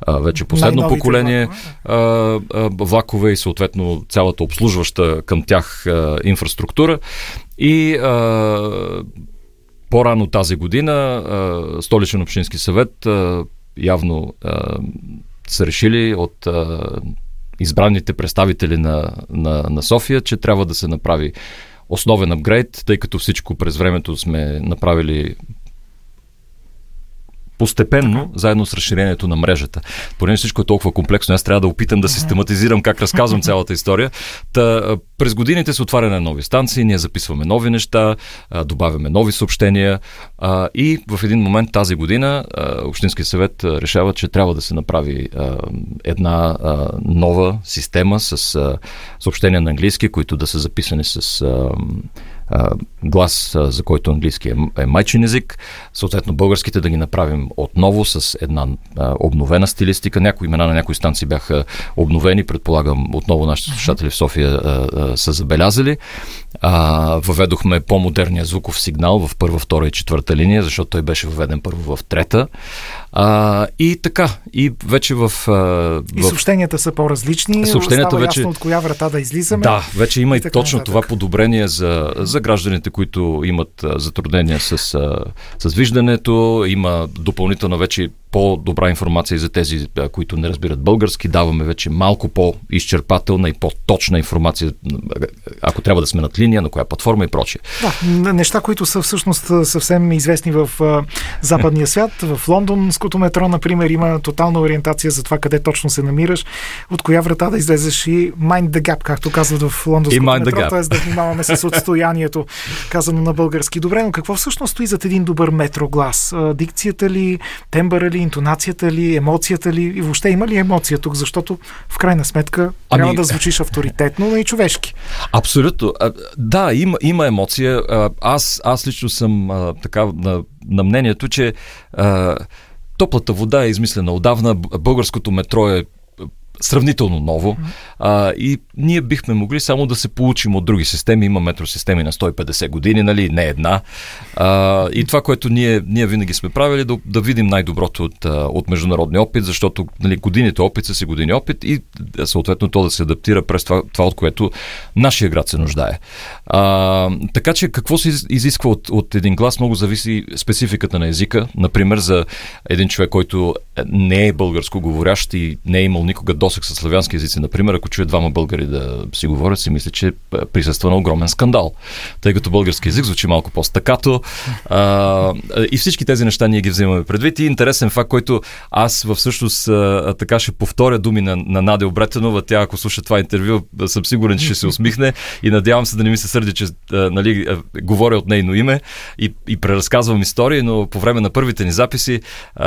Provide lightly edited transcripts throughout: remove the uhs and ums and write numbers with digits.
вече последно поколение влакове и съответно цялата обслужваща към тях инфраструктура. И по-рано тази година Столичен общински съвет явно са решили от избраните представители на София, че трябва да се направи основен апгрейд, тъй като всичко през времето сме направили постепенно, заедно с разширението на мрежата. Понеже всичко е толкова комплексно, аз трябва да опитам да систематизирам как разказвам цялата история. През годините с отваряне на нови станции, ние записваме нови неща, добавяме нови съобщения и в един момент тази година Общинския съвет решава, че трябва да се направи една нова система с съобщения на английски, които да са записани с глас, за който английски е майчин език. Съответно, българските да ги направим отново с една обновена стилистика. Някои имена на някои станции бяха обновени. Предполагам, отново нашите слушатели в София са забелязали. Въведохме по-модерния звуков сигнал в първа, втора и четвърта линия, защото той беше въведен първо в трета. И така. И вече и съобщенията са по-различни. Съобщението вече ясно от коя врата да излизаме. Да, вече има и точно това подобрение за гражданите, които имат затруднения с виждането. Има допълнително вече по-добра информация за тези, които не разбират български. Даваме вече малко по-изчерпателна и по-точна информация, ако трябва да сменят линия, на коя платформа и прочее. Да, неща, които са всъщност съвсем известни в западния свят. В лондонското метро, например, има тотална ориентация за това къде точно се намираш, от коя врата да излезеш и mind the gap, както казват в лондонското метро, т.е. да внимаваме с отстоянието, казано на български. Добре, но какво всъщност стои зад един добър метроглас? Дикцията ли, тембъра ли, интонацията ли, емоцията ли? И въобще има ли емоция тук? Защото в крайна сметка трябва да звучиш авторитетно, но и човешки. Абсолютно. Да, има емоция. Аз лично съм така на мнението, че топлата вода е измислена отдавна. Българското метро е сравнително ново и ние бихме могли само да се получим от други системи. Има метросистеми на 150 години, нали, не една. И това, което ние винаги сме правили, да видим най-доброто от международния опит, защото, нали, годините опит са си години опит и съответно то да се адаптира през това, от което нашия град се нуждае. Така че какво се изисква от един глас, много зависи спецификата на езика. Например, за един човек, който не е българско говорящ и не е имал никога досег със славянски езици, например, ако чуе двама българи да си говорят, си мисля, че присъства на огромен скандал. Тъй като български език звучи малко по-стакато. И всички тези неща ние ги взимаме предвид. И интересен факт, който аз всъщност така ще повторя думи на Надя Обретенова. Тя, ако слуша това интервю, съм сигурен, че ще се усмихне и надявам се да не ми се сърди, че говоря от нейно име и преразказвам истории, но по време на първите ни записи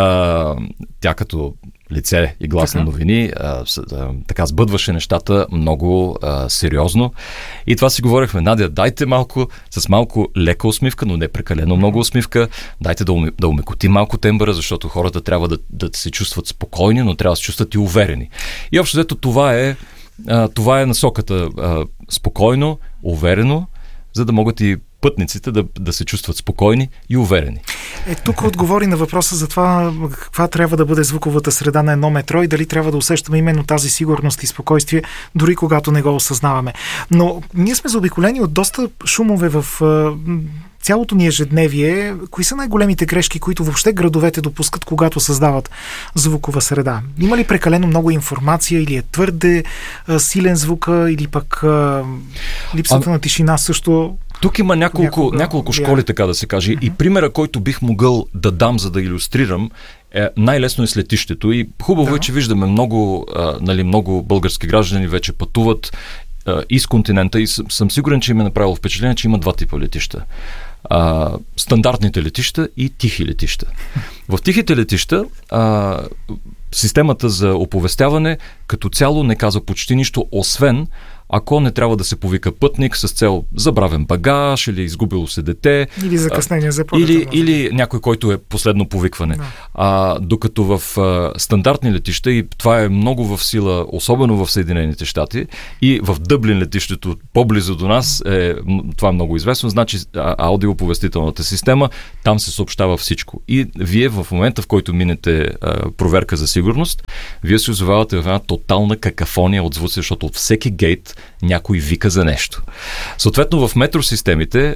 тя като лице и глас на новини така сбъдваше нещата много сериозно. И това си говорихме: Надя, дайте с малко лека усмивка, но не прекалено много усмивка. Дайте да умекоти малко тембъра, защото хората трябва да се чувстват спокойни, но трябва да се чувстват и уверени. И общо взето това е насоката. Спокойно, уверено, за да могат и пътниците да се чувстват спокойни и уверени. Тук отговори на въпроса за това каква трябва да бъде звуковата среда на едно метро и дали трябва да усещаме именно тази сигурност и спокойствие, дори когато не го осъзнаваме. Но ние сме заобиколени от доста шумове в цялото ни ежедневие. Кои са най-големите грешки, които въобще градовете допускат, когато създават звукова среда? Има ли прекалено много информация или е твърде силен звука, или пък липсата на тишина също? Тук има няколко школи, така да се каже. И примера, който бих могъл да дам, за да илюстрирам, най-лесно е с летището. И хубаво е, че виждаме много български граждани вече пътуват из континента и съм сигурен, че им е направило впечатление, че има два типа летища. Стандартните летища и тихи летища. В тихите летища системата за оповестяване като цяло не казва почти нищо, освен ако не трябва да се повика пътник с цел забравен багаж или изгубило се дете. Или закъснение за полета. Или някой, който е последно повикване. Да. Докато в стандартни летища, и това е много в сила, особено в Съединените щати, и в Дъблин летището, по-близо до нас, това е много известно, значи аудиоповестителната система, там се съобщава всичко. И вие в момента, в който минете проверка за сигурност, вие се озовавате в една тотална какафония от звуци, защото от всеки гейт някой вика за нещо. Съответно, в метросистемите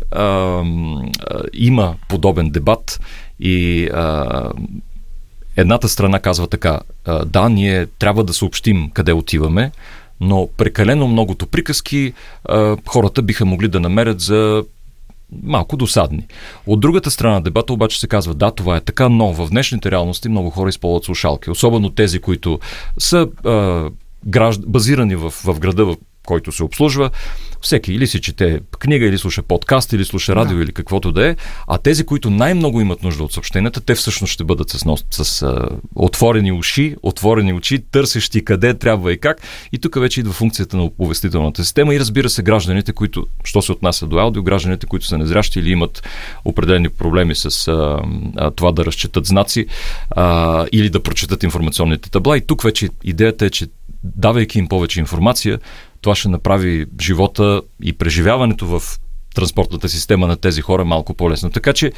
има подобен дебат и едната страна казва така: да, ние трябва да съобщим къде отиваме, но прекалено многото приказки хората биха могли да намерят за малко досадни. От другата страна на дебата обаче се казва: да, това е така, но в днешните реалности много хора използват слушалки. Особено тези, които са базирани в града, в който се обслужва. Всеки или си чете книга, или слуша подкаст, или слуша радио, или каквото да е. А тези, които най-много имат нужда от съобщенията, те всъщност ще бъдат с отворени очи, търсещи къде трябва и как. И тук вече идва функцията на оповестителната система и, разбира се, гражданите, които, що се отнася до аудио, гражданите, които са незрящи или имат определени проблеми с това да разчетат знаци или да прочетат информационните табла. И тук вече идеята е, че давайки им повече информация, това ще направи живота и преживяването в транспортната система на тези хора малко по-лесно. Така че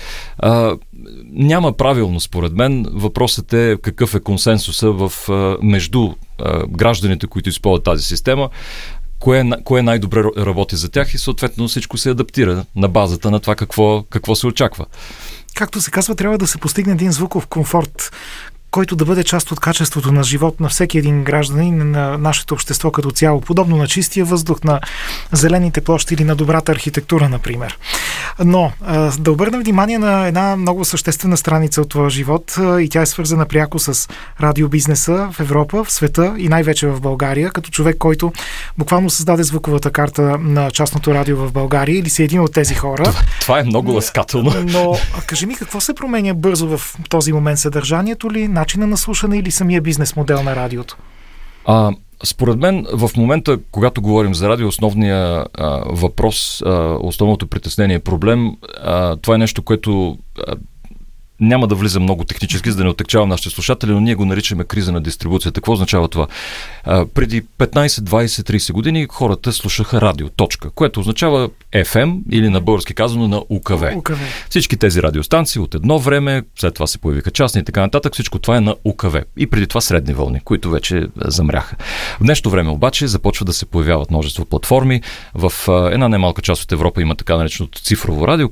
няма правилно, според мен. Въпросът е какъв е консенсуса между гражданите, които използват тази система, кое най-добре работи за тях и съответно всичко се адаптира на базата на това какво се очаква. Както се казва, трябва да се постигне един звуков комфорт, който да бъде част от качеството на живот на всеки един гражданин, на нашето общество като цяло. Подобно на чистия въздух, на зелените площи или на добрата архитектура, например. Но да обърнем внимание на една много съществена страница от твоя живот и тя е свързана пряко с радиобизнеса в Европа, в света и най-вече в България, като човек, който буквално създаде звуковата карта на частното радио в България, или си един от тези хора. Това е много ласкателно. Но кажи ми, какво се променя бързо в този момент? Съдържанието ли, начина на слушане или самия бизнес модел на радиото? Според мен, в момента, когато говорим за радио, основният въпрос, основното притеснение, проблем, това е нещо, което няма да влиза много технически, за да не отекчавам нашите слушатели, но ние го наричаме криза на дистрибуцията. Какво означава това? Преди 15, 20, 30 години хората слушаха радио, което означава FM или на български казано на УКВ. Всички тези радиостанции от едно време, след това се появиха частни и така нататък, всичко това е на УКВ. И преди това средни вълни, които вече замряха. В днешно време обаче започва да се появяват множество платформи. В една немалка част от Европа има така нареченото цифрово радио,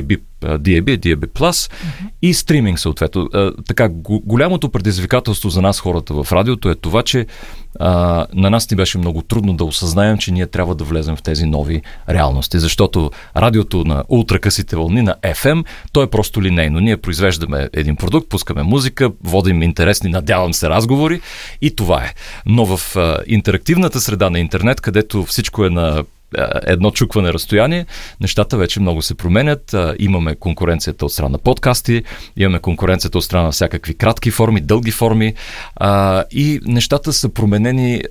DAB+, и стриминг съответно. Така, голямото предизвикателство за нас хората в радиото е това, че на нас ни беше много трудно да осъзнаем, че ние трябва да влезем в тези нови реалности, защото радиото на ултракъсите вълни, на FM, то е просто линейно. Ние произвеждаме един продукт, пускаме музика, водим интересни, надявам се, разговори и това е. Но в интерактивната среда на интернет, където всичко е на едно чукване разстояние, нещата вече много се променят. Имаме конкуренцията от страна на подкасти, имаме конкуренцията от страна на всякакви кратки форми, дълги форми и нещата са променени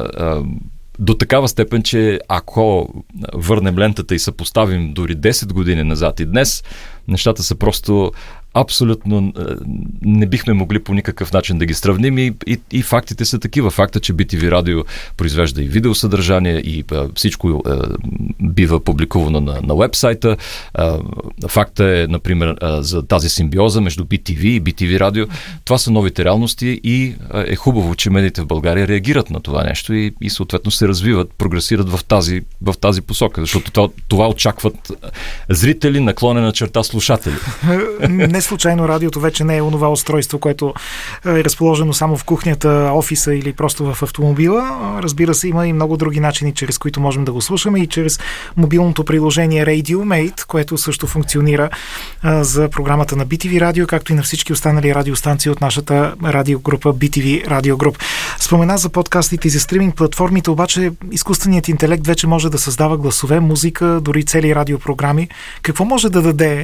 до такава степен, че ако върнем лентата и съпоставим дори 10 години назад и днес, нещата са просто абсолютно не бихме могли по никакъв начин да ги сравним и фактите са такива. Факта, че BTV радио произвежда и видеосъдържание и всичко бива публикувано на уебсайта. Факта е, например, за тази симбиоза между BTV и BTV радио. Това са новите реалности и е хубаво, че медиите в България реагират на това нещо и съответно се развиват, прогресират в тази посока, защото това очакват зрители, наклонена черта слушатели. Не случайно радиото вече не е онова устройство, което е разположено само в кухнята, офиса или просто в автомобила. Разбира се, има и много други начини, чрез които можем да го слушаме, и чрез мобилното приложение RadioMate, което също функционира за програмата на BTV радио, както и на всички останали радиостанции от нашата радиогрупа BTV Radio Group. Спомена за подкастите и за стриминг платформите, обаче изкуственият интелект вече може да създава гласове, музика, дори цели радиопрограми. Какво може да даде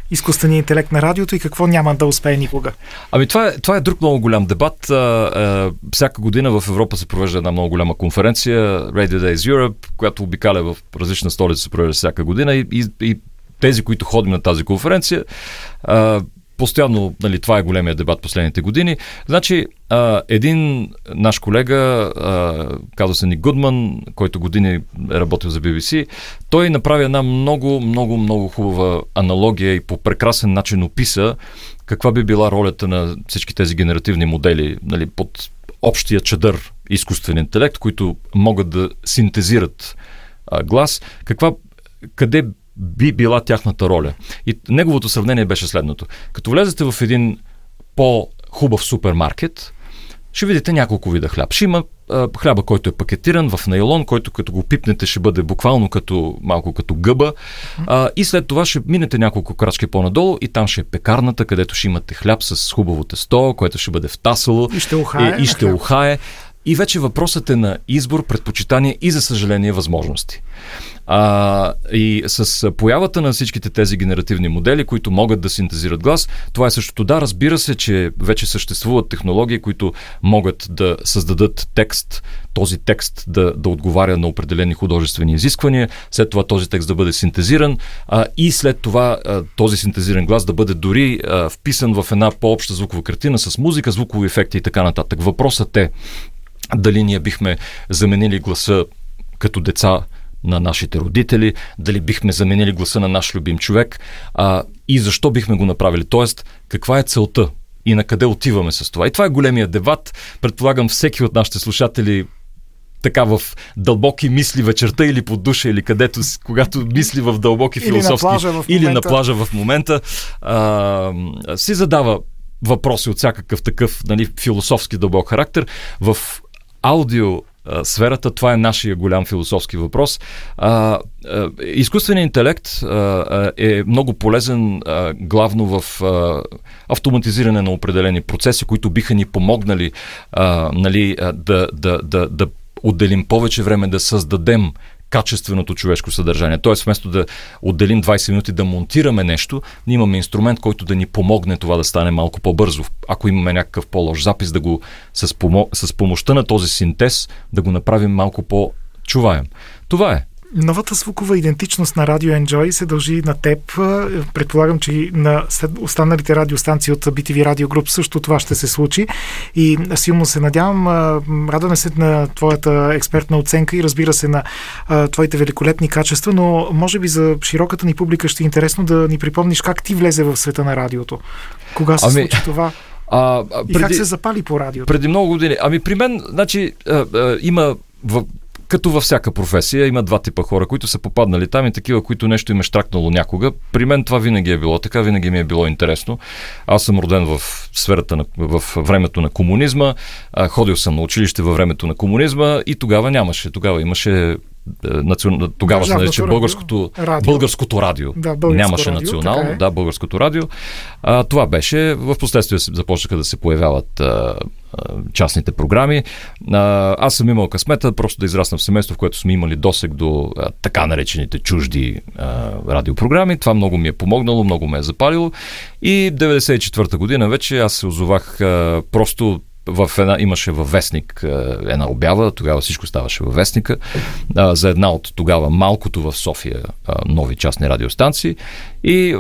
изкуствения интелект на радиото и какво няма да успее никога? Ами това е друг много голям дебат. Всяка година в Европа се провежда една много голяма конференция, Radio Days Europe, която обикаля в различна столица, се провежда всяка година и тези, които ходим на тази конференция, постоянно, нали, това е големия дебат последните години. Значи, един наш колега, казва се Ник Гудман, който години е работил за BBC, той направи една много хубава аналогия и по прекрасен начин описа каква би била ролята на всички тези генеративни модели, нали, под общия чадър изкуствен интелект, които могат да синтезират глас, къде би била тяхната роля. И неговото сравнение беше следното. Като влезете в един по-хубав супермаркет, ще видите няколко вида хляб. Ще има хляба, който е пакетиран в нейлон, който като го пипнете ще бъде буквално малко като гъба. И след това ще минете няколко крачки по-надолу и там ще е пекарната, където ще имате хляб с хубаво тесто, което ще бъде втасало и ще ухае. И вече въпросът е на избор, предпочитание и, за съжаление, възможности. И с появата на всичките тези генеративни модели, които могат да синтезират глас, това е същото. Да, разбира се, че вече съществуват технологии, които могат да създадат текст, този текст да отговаря на определени художествени изисквания, след това този текст да бъде синтезиран и след това този синтезиран глас да бъде дори вписан в една по-обща звукова картина с музика, звукови ефекти и така нататък. Въпросът е дали ние бихме заменили гласа като деца на нашите родители, дали бихме заменили гласа на наш любим човек и защо бихме го направили. Тоест, каква е целта и на къде отиваме с това. И това е големия дебат. Предполагам, всеки от нашите слушатели така в дълбоки мисли вечерта или под душа, или където, когато мисли в дълбоки философски или на плажа в момента, си задава въпроси от всякакъв такъв, нали, философски дълбок характер. В аудио сферата, това е нашия голям философски въпрос. Изкуственият интелект е много полезен главно в автоматизиране на определени процеси, които биха ни помогнали нали, да отделим повече време да създадем качественото човешко съдържание. Тоест, вместо да отделим 20 минути да монтираме нещо, ние имаме инструмент, който да ни помогне това да стане малко по-бързо. Ако имаме някакъв по-лош запис, да го с помощта на този синтез да го направим малко по-чуваем. Това е. Новата звукова идентичност на Radio Enjoy се дължи на теб. Предполагам, че и на останалите радиостанции от BTV Radio Group също това ще се случи. И силно се надявам. Радваме се на твоята експертна оценка и разбира се на твоите великолепни качества, но може би за широката ни публика ще е интересно да ни припомниш как ти влезе в света на радиото. Кога се случи това? И как се запали по радиото? Преди много години. При мен, значи, има като във всяка професия, има два типа хора, които са попаднали там и такива, които нещо им е щракнало някога. При мен това винаги е било така, винаги ми е било интересно. Аз съм роден в сферата в времето на комунизма, ходил съм на училище във времето на комунизма и тогава нямаше. Тогава имаше тогава се нарича българското радио. Да, нямаше радио, национално, да, българското радио. Това беше, в последствие започнаха да се появяват частните програми. Аз съм имал късмета просто да израсна в семейство, в което сме имали досег до така наречените чужди радиопрограми. Това много ми е помогнало, много ме е запалило. И 94-та година вече аз се озовах просто имаше във Вестник една обява, тогава всичко ставаше във Вестника, за една от тогава малкото в София нови частни радиостанции и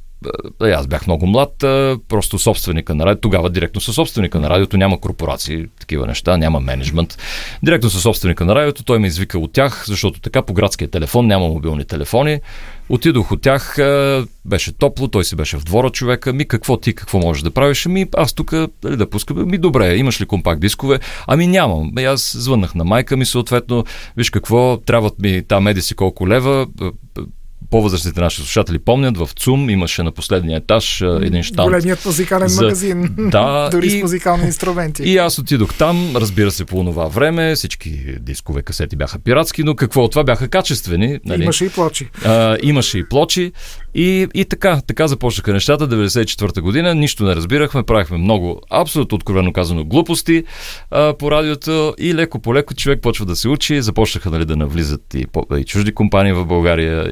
аз бях много млад, просто собственика на радиото, тогава директно със собственика на радиото, няма корпорации, такива неща, няма менеджмент. Директно със собственика на радиото, той ме извика от тях, защото така по градския телефон няма мобилни телефони. Отидох от тях, беше топло, той си беше в двора човека, какво можеш да правиш? Аз тук да пускам, добре, имаш ли компакт дискове? Нямам. Аз звъннах на майка ми съответно, виж какво, трябват ми там еди си колко лева. По-възрастните наши слушатели помнят, в ЦУМ имаше на последния етаж един щанд. Големият музикален магазин. Да, дори с музикални инструменти. И аз отидох там, разбира се, по това време, всички дискове, касети бяха пиратски, но какво от това бяха качествени. Нали? Имаше и плочи. Имаше и плочи. И така започнаха нещата. 94-та година, нищо не разбирахме, правихме много, абсолютно откровено казано, глупости по радиото и леко по леко човек почва да се учи. Започнаха да навлизат и чужди компании в България и по този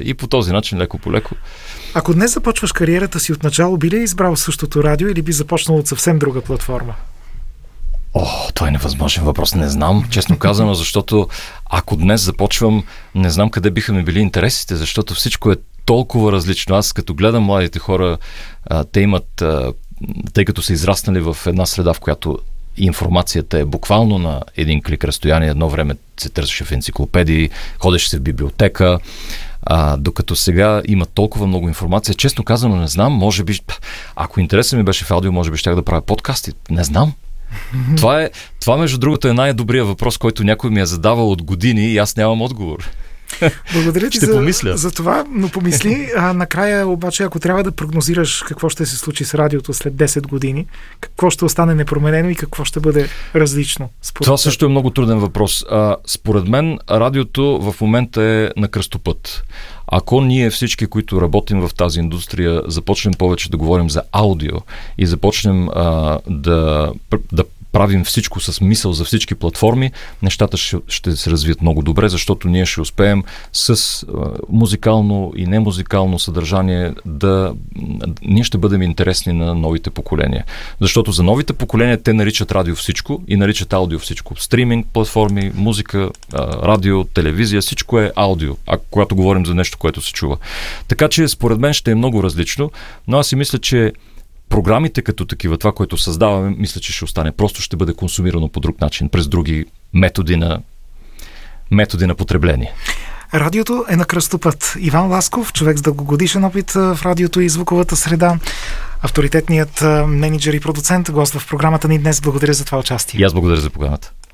този начин, леко по леко. Ако днес започваш кариерата си от начало, би ли избрал същото радио или би започнал от съвсем друга платформа? Това е невъзможен въпрос. Не знам, честно казано, защото ако днес започвам, не знам къде биха ми били интересите, защото всичко е толкова различно. Аз като гледам младите хора, те имат, тъй като са израснали в една среда, в която информацията е буквално на един клик разстояние. Едно време се търсеше в енциклопедии, ходеше се в библиотека, докато сега има толкова много информация. Честно казано, не знам, може би, ако интересът ми беше в аудио, може би щях да правя подкасти. Не знам. Това между другото е най-добрият въпрос, който някой ми е задавал от години и аз нямам отговор. Благодаря ти за това, но помисли. Накрая обаче, ако трябва да прогнозираш какво ще се случи с радиото след 10 години, какво ще остане непроменено и какво ще бъде различно? Това също е много труден въпрос. Според мен радиото в момента е на кръстопът. Ако ние всички, които работим в тази индустрия, започнем повече да говорим за аудио и започнем да правим всичко с мисъл за всички платформи, нещата ще се развият много добре, защото ние ще успеем с музикално и немузикално съдържание ние ще бъдем интересни на новите поколения. Защото за новите поколения те наричат радио всичко и наричат аудио всичко. Стриминг, платформи, музика, радио, телевизия, всичко е аудио, когато говорим за нещо, което се чува. Така че според мен ще е много различно, но аз си мисля, че програмите като такива, това, което създаваме, мисля, че ще остане. Просто ще бъде консумирано по друг начин, през други методи на потребление. Радиото е на кръстопът. Иван Ласков, човек с дългогодишен опит в радиото и звуковата среда, авторитетният мениджър и продуцент, гост в програмата ни днес. Благодаря за това участие. И аз благодаря за програмата.